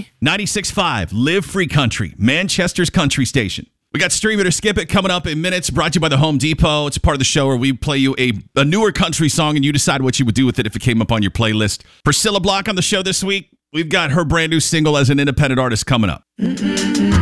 96.5, Live Free Country, Manchester's country station. We got Stream It or Skip It coming up in minutes, brought to you by the Home Depot. It's part of the show where we play you a newer country song and you decide what you would do with it if it came up on your playlist. Priscilla Block on the show this week. We've got her brand new single as an independent artist coming up.